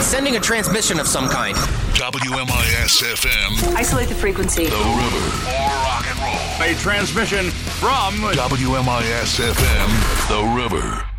It's sending a transmission of some kind. WMIS FM. Isolate the frequency. The River. More rock and roll. A transmission from WMIS FM. The River.